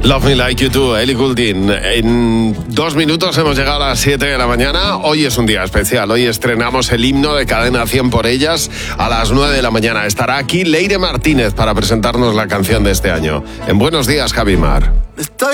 Love Me Like You Do, Ellie Goulding. En 2 minutos hemos llegado a las 7 de la mañana. Hoy es un día especial. Hoy estrenamos el himno de Cadena 100 por ellas a las 9 de la mañana. Estará aquí Leire Martínez para presentarnos la canción de este año. En Buenos Días, Javimar. Estoy